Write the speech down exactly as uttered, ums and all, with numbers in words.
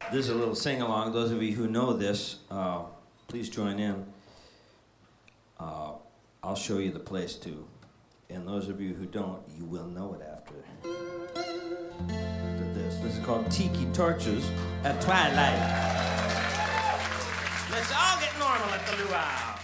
This is a little sing-along. Those of you who know this, uh, please join in. Uh, I'll show you the place, too. And those of you who don't, you will know it after. After this. This is called Tiki Torches at Twilight. Let's all get normal at the luau.